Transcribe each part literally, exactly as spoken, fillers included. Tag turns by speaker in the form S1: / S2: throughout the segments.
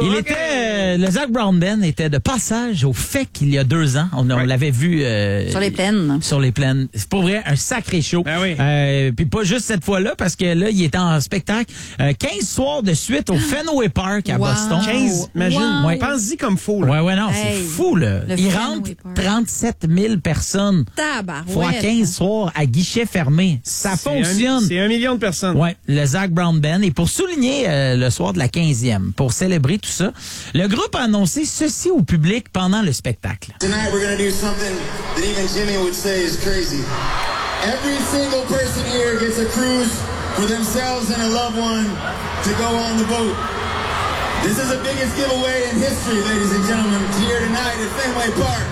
S1: Il
S2: okay.
S1: était, euh, le Zac Brown Band était de passage au F E C il y a deux ans. On, on
S2: ouais.
S1: l'avait vu euh,
S3: sur les plaines.
S1: Sur les plaines. C'est pour vrai un sacré show.
S2: Ben oui.
S1: Euh, puis pas juste cette fois-là, parce que là, il était en spectacle euh, quinze soirs de suite au Fenway Park à
S3: wow.
S1: Boston.
S2: quinze, imagine.
S3: Wow.
S2: Ouais. Pense-y comme fou. Là.
S1: Ouais, ouais, non,
S3: Hey,
S1: c'est fou, là.
S3: le
S1: Il
S3: Fenway
S1: rentre
S3: Park.
S1: trente-sept mille personnes.
S3: Tabarouette.
S1: Fois quinze soirs à guichet fermé. Ça
S2: C'est
S1: fonctionne.
S2: un, c'est un million de personnes.
S1: Ouais, le Zac Brown Band. Et pour souligner euh, le soir de la quinzième, pour célébrer tout ça, le groupe a annoncé ceci au public pendant le spectacle.
S4: Tonight we're gonna do something that even Jimmy would say is crazy. Every single person here gets a cruise for themselves and a loved one to go on the boat. This is the biggest giveaway in history, ladies and gentlemen, here tonight at Fenway Park.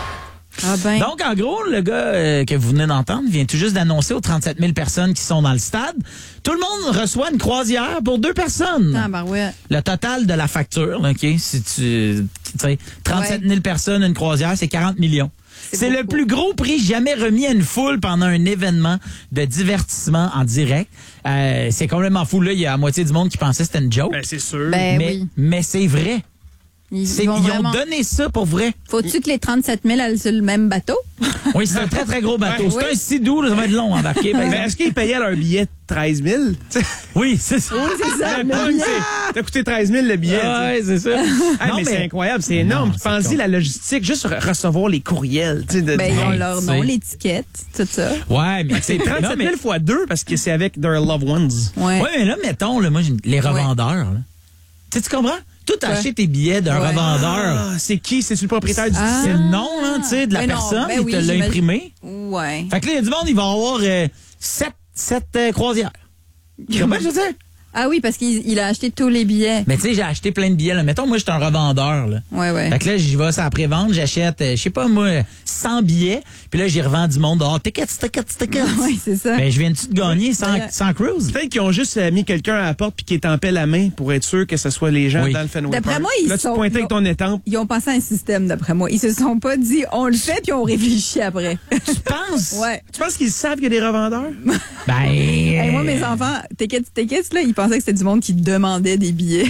S3: Ah ben.
S1: Donc, en gros, le gars euh, que vous venez d'entendre vient tout juste d'annoncer aux trente-sept mille personnes qui sont dans le stade, tout le monde reçoit une croisière pour deux personnes.
S3: Tabarouette.
S1: Le total de la facture, OK, si tu, tu sais, trente-sept mille personnes, une croisière, c'est quarante millions.
S3: C'est
S1: C'est le
S3: beaucoup.
S1: plus gros prix jamais remis à une foule pendant un événement de divertissement en direct. Euh, c'est complètement fou. Là, il y a la moitié du monde qui pensait que c'était une joke.
S2: Ben, c'est sûr.
S3: Ben
S1: mais
S3: oui.
S1: mais c'est vrai.
S3: Ils,
S1: C'est-
S3: ils vont
S1: ils
S3: vraiment...
S1: ont donné ça pour vrai.
S3: Faut-tu que les trente-sept mille aillent sur le même bateau?
S1: Oui, c'est un très, très gros bateau.
S2: Ouais.
S1: C'est
S3: Oui.
S1: un sidou, là, ça va être long à embarquer. par
S2: Ben,
S1: exemple.
S2: est-ce qu'ils payaient leur billet treize mille?
S1: Oui, c'est ça.
S3: c'est ça.
S2: Le billet. T'as coûté treize mille le billet.
S1: Ah ouais, c'est ça.
S2: Ah,
S1: Non,
S2: mais, c'est incroyable, c'est énorme.
S1: Non,
S2: Puis
S1: c'est
S2: pensez
S1: con.
S2: la logistique, juste re- recevoir les courriels. Tu sais, de,
S3: Ben, ils ont
S1: Hey,
S3: leur
S1: tu
S3: nom,
S1: sais.
S3: l'étiquette, tout ça.
S1: Ouais, mais
S2: c'est
S1: non,
S2: trente-sept
S1: mais-
S2: mille fois deux parce que c'est avec their loved ones.
S3: Ouais.
S1: Ouais, mais là, mettons, là, moi, j'ai- les revendeurs, là. Tu sais, tu comprends? Tout
S3: Ouais.
S1: acheter tes billets d'un
S3: Ouais.
S1: revendeur.
S2: Ah, c'est qui? C'est-tu le propriétaire du
S3: Ah.
S1: C'est le nom, là, tu sais, de la
S3: Ben non,
S1: personne,
S3: ben
S1: il
S3: oui,
S1: te l'a
S3: j'imagine.
S1: imprimé.
S3: Ouais.
S1: Fait que là, il y a du monde, il va avoir euh, sept, sept euh, croisières. Tu comprends ce que je veux dire?
S3: Ah oui, parce qu'il il a acheté tous les billets.
S1: Mais tu sais, j'ai acheté plein de billets, là. Mettons, moi, je suis un revendeur, là.
S3: Ouais, ouais.
S1: Fait que là, j'y vais sur la prévente, j'achète, euh, je sais pas, moi, cent billets, puis là, j'y revends du monde. Oh, tickets, tickets, tickets.
S3: Oui, c'est ça.
S1: Ben, je viens-tu de gagner sans,
S3: Ouais.
S1: sans cruise?
S2: Peut-être qu'ils ont juste euh, mis quelqu'un à la porte puis qui étampait la main pour être sûr que ce soit les gens
S1: Oui.
S2: dans le Fenway
S3: D'après
S2: Park.
S3: moi, ils
S2: Là, tu
S3: sont-
S2: pointais avec ton étampe.
S3: Ils ont pensé à un système, d'après moi. Ils se sont pas dit, on le fait, puis on réfléchit après.
S1: Tu penses?
S3: Ouais.
S2: Tu penses qu'ils savent qu'il y a des revendeurs?
S1: Ben,
S3: Hey, moi, mes enfants, tickets, tickets, là, ils pensaient que c'était du monde qui demandait des billets.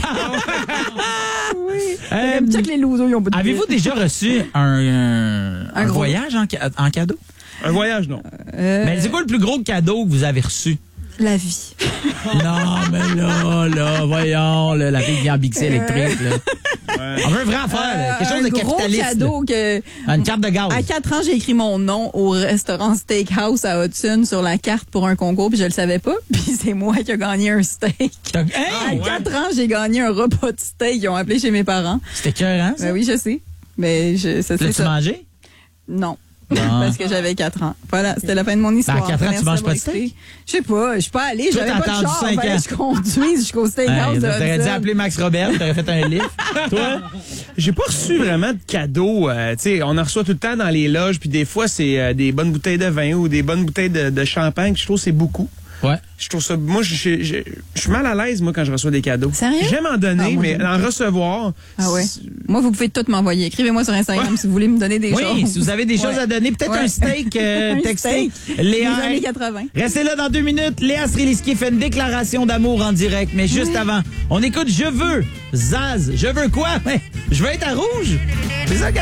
S3: oui.
S1: Euh,
S3: Comme check les losers, ils ont pas de
S1: avez-vous
S3: billets.
S1: déjà reçu un, un, un
S3: gros-
S1: voyage en, ca- en cadeau?
S2: Un voyage, non.
S3: Euh,
S1: Mais c'est quoi le plus gros cadeau que vous avez reçu?
S3: La vie.
S1: Non, mais là, là, voyons, là, la vie vient en bixi électrique, là. On veut une vraie affaire, là, quelque chose de
S3: Euh, un gros
S1: capitaliste.
S3: cadeau que...
S1: là. Une carte de gaz.
S3: À quatre ans, j'ai écrit mon nom au restaurant Steakhouse à Hudson sur la carte pour un concours, puis je le savais pas. Puis c'est moi qui ai gagné un steak.
S1: T'as- Hey!
S3: À quatre ans, j'ai gagné un repas de steak. Ils ont appelé chez mes parents.
S1: C'était écœurant, ça?
S3: Ben oui, je sais. Mais je, ça, c'est
S1: L'as-tu
S3: ça.
S1: mangé?
S3: Non.
S1: Ah.
S3: Parce que j'avais quatre ans. Voilà, c'était la fin de mon histoire.
S1: Ben, à quatre ans, tu
S3: Merci
S1: manges
S3: d'avoir
S1: pas de steak?
S3: écouté. Je sais pas, je suis pas allée,
S1: Toi,
S3: j'avais
S1: t'as
S3: pas de
S1: attendu
S3: char.
S1: cinq
S3: Fallait
S1: ans.
S3: que je conduise jusqu'au
S1: Hey,
S3: Steakhouse de
S1: T'aurais dû
S3: Hudson.
S1: appeler Max Robert, t'aurais fait un livre. Toi?
S2: J'ai pas reçu vraiment de cadeaux. euh, tu sais, on en reçoit tout le temps dans les loges, puis des fois, c'est euh, des bonnes bouteilles de vin ou des bonnes bouteilles de, de champagne. Je trouve que c'est beaucoup.
S1: Ouais.
S2: Je trouve ça. Moi, je je- je- je suis mal à l'aise, moi, quand je reçois des cadeaux.
S3: Sérieux?
S2: J'aime en donner,
S3: Ah, moi,
S2: mais
S3: j'aime
S2: en recevoir.
S3: Ah ouais.
S2: c'est-
S3: Moi, vous pouvez tout m'envoyer. Écrivez-moi sur Instagram si vous voulez me donner des
S1: Oui,
S3: choses.
S1: si vous avez des choses
S3: Ouais.
S1: à donner, peut-être
S3: Ouais.
S1: un steak, euh,
S3: Un
S1: texté.
S3: steak.
S1: Léa,
S3: Des années quatre-vingt.
S1: restez là dans deux minutes. Léa Streliski fait une déclaration d'amour en direct. Mais juste avant, on écoute Je veux. Zaz, je veux quoi? Ouais, je veux être à rouge. C'est ça, gars.